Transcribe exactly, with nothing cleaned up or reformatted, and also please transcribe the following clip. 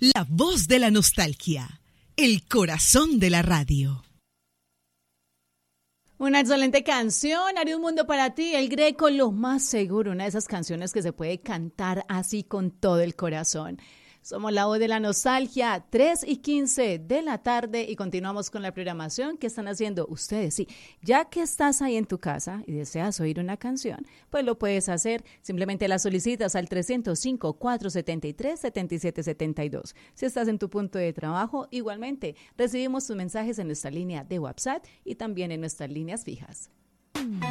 La voz de la nostalgia, el corazón de la radio. Una excelente canción, haré un mundo para ti, El Greco, lo más seguro, una de esas canciones que se puede cantar así con todo el corazón. Somos la voz de la nostalgia, tres y quince de la tarde y continuamos con la programación que están haciendo ustedes. Sí, ya que estás ahí en tu casa y deseas oír una canción, pues lo puedes hacer. Simplemente la solicitas al tres cero cinco, cuatro siete tres, siete siete siete dos. Si estás en tu punto de trabajo, igualmente recibimos tus mensajes en nuestra línea de WhatsApp y también en nuestras líneas fijas.